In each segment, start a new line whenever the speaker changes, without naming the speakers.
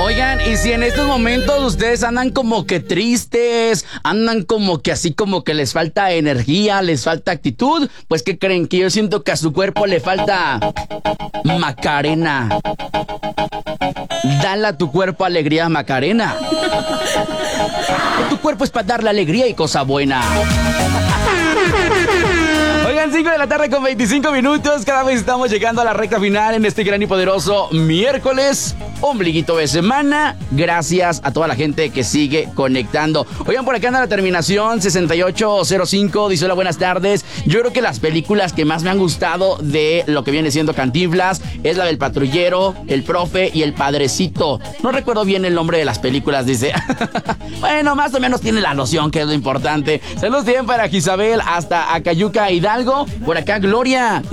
Oigan, y si en estos momentos ustedes andan como que tristes, andan como que así como que les falta energía, les falta actitud, pues ¿qué creen? Que yo siento que a su cuerpo le falta Macarena. Dale a tu cuerpo alegría, Macarena. Tu cuerpo es para darle alegría y cosa buena. Oigan, 5 de la tarde con 25 minutos. Cada vez estamos llegando a la recta final en este gran y poderoso miércoles, ombliguito de semana. Gracias a toda la gente que sigue conectando. Oigan, por acá anda la terminación 6805. Dice: hola, buenas tardes. Yo creo que las películas que más me han gustado de lo que viene siendo Cantinflas es la del Patrullero, El Profe y El Padrecito. No recuerdo bien el nombre de las películas, dice. Bueno, más o menos tiene la noción, que es lo importante. Saludos bien para Isabel hasta Acayuca, Hidalgo. Por acá, Gloria.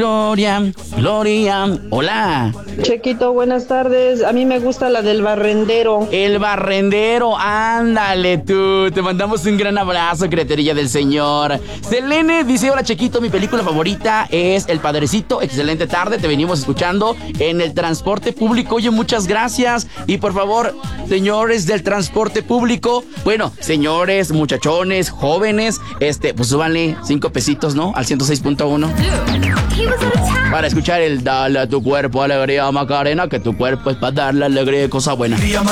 Hola.
Chequito, buenas tardes. A mí me gusta la del Barrendero.
El Barrendero, ándale tú. Te mandamos un gran abrazo, criaturilla del Señor. Selene dice: hola, Chequito, mi película favorita es El Padrecito. Excelente tarde, te venimos escuchando en el transporte público. Oye, muchas gracias. Y por favor, señores del transporte público, bueno, señores, muchachones, jóvenes, pues súbanle 5 pesitos, ¿no? Al 106.1 para escuchar el Dale a tu cuerpo alegría, Macarena, que tu cuerpo es para darle alegría y cosa buena.